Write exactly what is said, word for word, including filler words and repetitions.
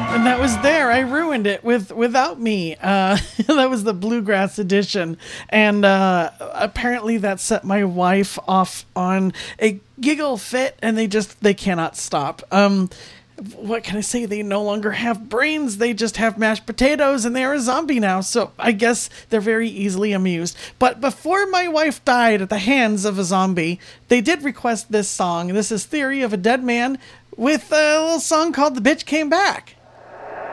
And that was there. I ruined it with Without Me. Uh, that was the Bluegrass edition. And uh, apparently that set my wife off on a giggle fit, and they just, they cannot stop. Um, what can I say? They no longer have brains. They just have mashed potatoes, and they're a zombie now. So I guess they're very easily amused. But before my wife died at the hands of a zombie, they did request this song. This is Theory of a Dead Man with a little song called The Bitch Came Back.